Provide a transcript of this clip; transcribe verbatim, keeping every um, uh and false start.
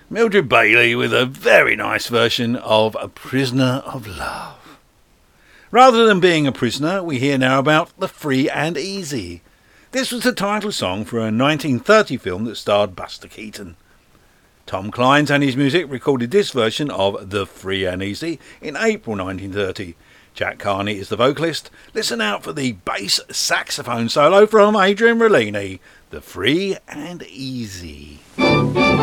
Mildred Bailey with a very nice version of A Prisoner of Love. Rather than being a prisoner, we hear now about The Free and Easy. This was the title song for a nineteen thirty film that starred Buster Keaton. Tom Clines and his music recorded this version of The Free and Easy in April nineteen thirty. Jack Carney is the vocalist. Listen out for the bass saxophone solo from Adrian Rollini. The Free and Easy.